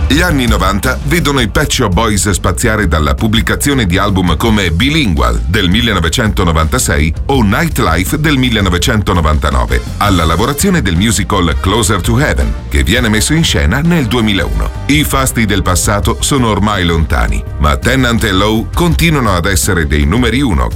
Gli anni 90 vedono i Pet Shop Boys spaziare dalla pubblicazione di album come Bilingual del 1996 o Nightlife del 1999, alla lavorazione del musical Closer to Heaven, che viene messo in scena nel 2001. I fasti del passato sono ormai lontani, ma Tennant e Lowe continuano ad essere dei numeri uno